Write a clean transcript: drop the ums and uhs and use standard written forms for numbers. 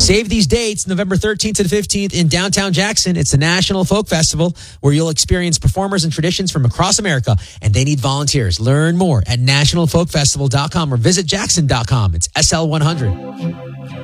Save these dates, November 13th to the 15th in downtown Jackson. It's the National Folk Festival where you'll experience performers and traditions from across America, and they need volunteers. Learn more at nationalfolkfestival.com or visit jackson.com. It's SL100.